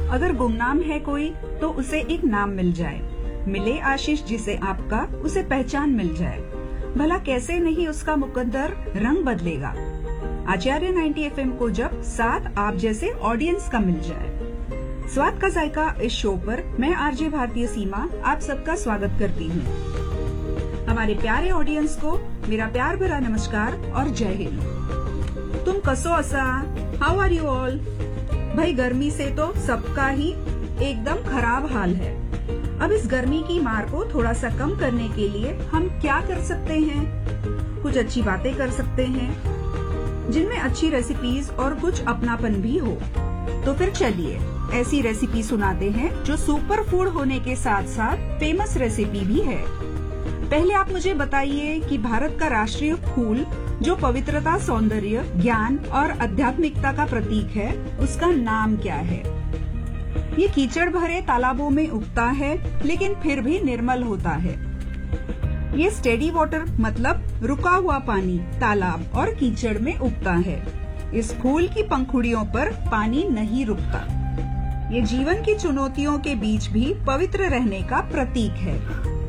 अगर गुमनाम है कोई तो उसे एक नाम मिल जाए, मिले आशीष जिसे आपका उसे पहचान मिल जाए, भला कैसे नहीं उसका मुकद्दर रंग बदलेगा। आचार्य 90 FM को जब साथ आप जैसे ऑडियंस का मिल जाए। स्वाद का जायका इस शो पर मैं आरजे भारतीय सीमा आप सबका स्वागत करती हूँ। हमारे प्यारे ऑडियंस को मेरा प्यार भरा नमस्कार और जय हिंद। तुम कसो असा, हाउ आर यू ऑल। भाई गर्मी से तो सबका ही एकदम खराब हाल है। अब इस गर्मी की मार को थोड़ा सा कम करने के लिए हम क्या कर सकते हैं? कुछ अच्छी बातें कर सकते हैं जिनमें अच्छी रेसिपीज और कुछ अपनापन भी हो। तो फिर चलिए ऐसी रेसिपी सुनाते हैं जो सुपर फूड होने के साथ साथ फेमस रेसिपी भी है। पहले आप मुझे बताइए कि भारत का राष्ट्रीय फूल जो पवित्रता, सौंदर्य, ज्ञान और आध्यात्मिकता का प्रतीक है, उसका नाम क्या है? ये कीचड़ भरे तालाबों में उगता है लेकिन फिर भी निर्मल होता है। ये स्टेडी वाटर मतलब रुका हुआ पानी तालाब और कीचड़ में उगता है। इस फूल की पंखुड़ियों पर पानी नहीं रुकता। ये जीवन की चुनौतियों के बीच भी पवित्र रहने का प्रतीक है।